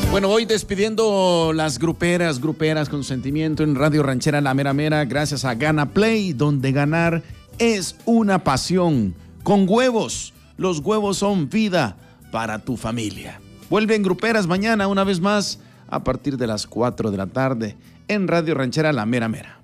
Bueno, voy despidiendo las gruperas con sentimiento en Radio Ranchera La Mera Mera, gracias a Gana Play, donde ganar es una pasión. Con huevos, los huevos son vida para tu familia. Vuelven gruperas mañana una vez más a partir de las 4 de la tarde en Radio Ranchera La Mera Mera.